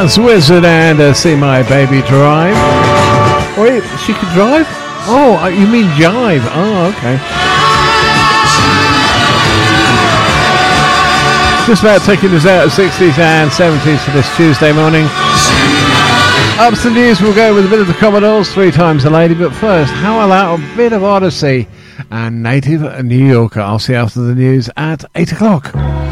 Jazz Wizard and See My Baby Drive. Wait, she could drive? Oh, you mean jive. Oh, okay. Just about taking us out of 60s and 70s for this Tuesday morning. Up to the news, we'll go with a bit of the Commodores, 3 Times a Lady, but first, how about a bit of Odyssey and Native New Yorker? I'll see you after the news at 8 o'clock.